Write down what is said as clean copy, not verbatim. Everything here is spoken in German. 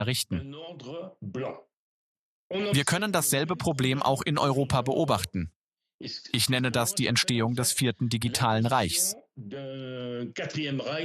errichten. Wir können dasselbe Problem auch in Europa beobachten. Ich nenne das die Entstehung des vierten digitalen Reichs.